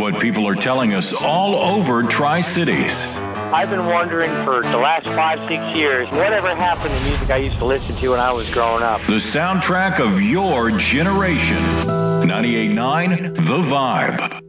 what people are telling us all over Tri-Cities. I've been wondering for the last 5-6 years, whatever happened to music I used to listen to when I was growing up. The soundtrack of your generation. 98.9 The Vibe.